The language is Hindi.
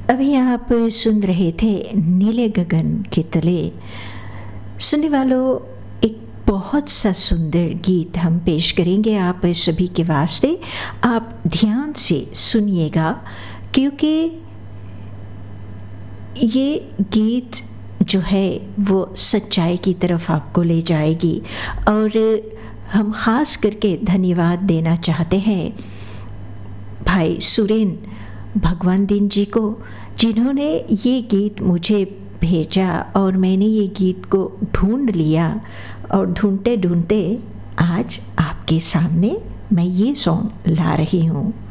अभी आप सुन रहे थे नीले गगन के तले। सुनने वालों, एक बहुत सा सुंदर गीत हम पेश करेंगे आप सभी के वास्ते। आप ध्यान से सुनिएगा क्योंकि ये गीत जो है वो सच्चाई की तरफ आपको ले जाएगी। और हम ख़ास करके धन्यवाद देना चाहते हैं भाई सुरेन भगवान दीन जी को, जिन्होंने ये गीत मुझे भेजा और मैंने ये गीत को ढूंढ लिया और ढूंढते ढूंढते आज आपके सामने मैं ये सॉन्ग ला रही हूँ।